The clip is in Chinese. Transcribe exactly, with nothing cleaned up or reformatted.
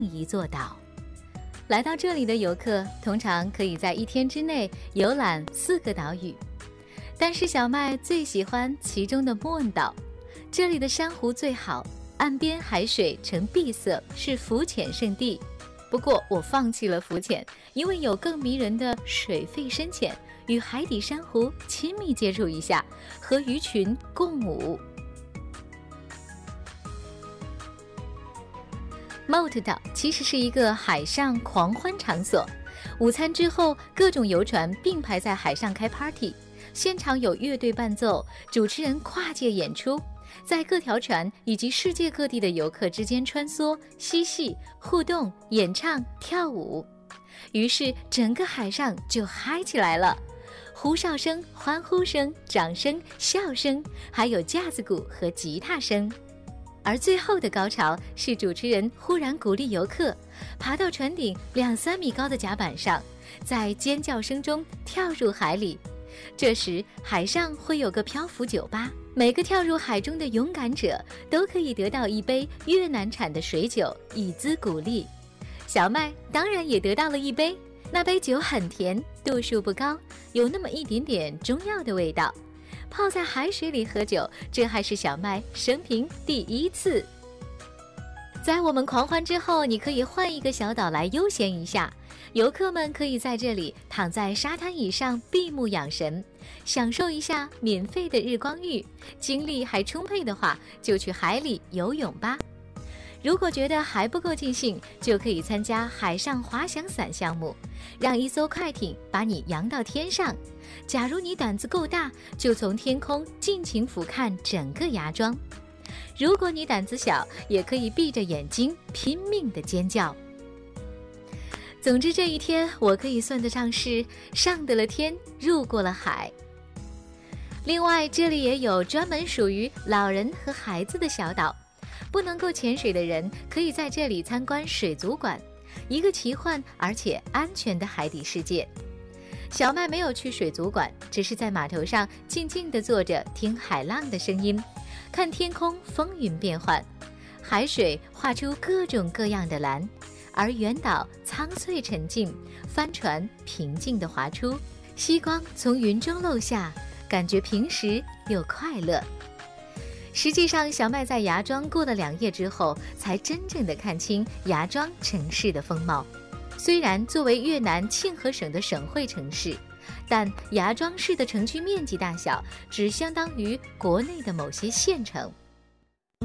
一座岛。来到这里的游客通常可以在一天之内游览四个岛屿，但是小麦最喜欢其中的莫恩岛。这里的珊瑚最好，岸边海水呈碧色，是浮潜胜地。不过我放弃了浮潜，因为有更迷人的水肺深潜，与海底珊瑚亲密接触一下，和鱼群共舞。Mote 岛其实是一个海上狂欢场所，午餐之后，各种游船并排在海上开 party， 现场有乐队伴奏，主持人跨界演出，在各条船以及世界各地的游客之间穿梭、嬉戏、互动、演唱、跳舞，于是整个海上就嗨起来了。呼哨声、欢呼声、掌声、笑声，还有架子鼓和吉他声。而最后的高潮是主持人忽然鼓励游客爬到船顶两三米高的甲板上，在尖叫声中跳入海里。这时海上会有个漂浮酒吧，每个跳入海中的勇敢者都可以得到一杯越南产的水酒以资鼓励。小麦当然也得到了一杯，那杯酒很甜，度数不高，有那么一点点中药的味道。泡在海水里喝酒，这还是小麦生平第一次。在我们狂欢之后，你可以换一个小岛来悠闲一下。游客们可以在这里躺在沙滩椅上闭目养神，享受一下免费的日光浴。精力还充沛的话，就去海里游泳吧。如果觉得还不够尽兴，就可以参加海上滑翔伞项目，让一艘快艇把你扬到天上。假如你胆子够大，就从天空尽情俯瞰整个芽庄。如果你胆子小，也可以闭着眼睛拼命地尖叫。总之这一天我可以算得上是上得了天，入过了海。另外这里也有专门属于老人和孩子的小岛，不能够潜水的人可以在这里参观水族馆，一个奇幻而且安全的海底世界。小麦没有去水族馆，只是在码头上静静地坐着，听海浪的声音，看天空风云变幻，海水画出各种各样的蓝，而远岛苍翠沉静，帆船平静地划出，夕光从云中漏下，感觉平实又快乐。实际上小麦在芽庄过了两夜之后，才真正地看清芽庄城市的风貌。虽然作为越南庆和省的省会城市，但芽庄市的城区面积大小只相当于国内的某些县城。